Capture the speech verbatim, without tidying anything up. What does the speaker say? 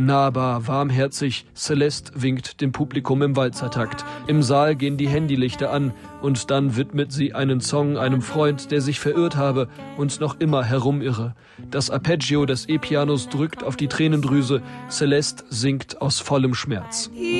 Nahbar, warmherzig, Celeste winkt dem Publikum im Walzertakt. Im Saal gehen die Handylichter an und dann widmet sie einen Song einem Freund, der sich verirrt habe und noch immer herumirre. Das Arpeggio des E-Pianos drückt auf die Tränendrüse, Celeste singt aus vollem Schmerz.